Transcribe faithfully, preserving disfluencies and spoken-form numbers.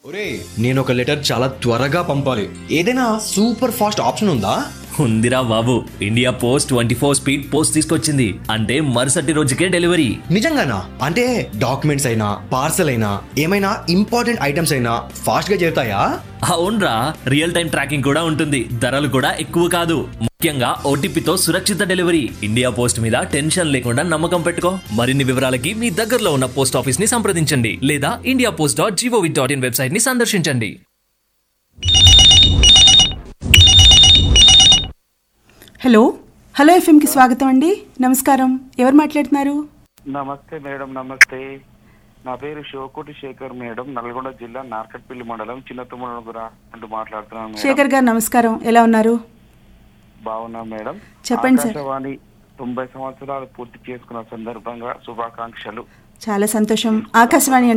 ఒరే నేను ఒక లెటర్ చాలా త్వరగా పంపాలి, ఏదైనా సూపర్ ఫాస్ట్ ఆప్షన్ ఉందా? ఉందిరా బాబు, India post twenty four speed post తీసుకొచ్చింది. అంటే మరుసటి రోజుకే డెలివరీ. నిజంగానా? అంటే డాక్యుమెంట్స్ అయినా పార్సల్ అయినా ఏమైనా ఇంపార్టెంట్ ఐటమ్స్ అయినా ఫాస్ట్ గా చేరుతాయా? అవునరా, రియల్ టైం ట్రాకింగ్ కూడా ఉంటుంది. ధరలు కూడా ఎక్కువ కాదు. ముఖ్యంగా ఓటీపీతో సురక్షిత డెలివరీ. ఇండియా పోస్ట్ మీద టెన్షన్ లేకుండా నమ్మకం పెట్టుకో. మరిన్ని వివరాలకి మీ దగ్గరలో ఉన్న పోస్ట్ ఆఫీస్ ని సంప్రదించండి లేదా India post dot GOV dot in website ని సందర్శించండి. హలో హలో ఎఫ్ఎంకి స్వాగతం అండి. నమస్కారం, ఎవరు మాట్లాడుతున్నారు? నమస్తే మేడం. నమస్తే, నా పేరు శివకోటి శేఖర్ మేడం. నల్గొండ జిల్లా నార్కట్పల్లి మండలం చిన్న తుమ్మలగుర అంటూ మాట్లాడుతున్నాను మేడం. శేఖర్ గారు నమస్కారం, ఎలా ఉన్నారు? బాగున్నా మేడం. చెప్పండి సార్. ఆకాశవాణి తొంభై సంవత్సరాలు పూర్తి చేసుకున్న సందర్భంగా శుభాకాంక్షలు. చాలా సంతోషం. ఆకాశవాణి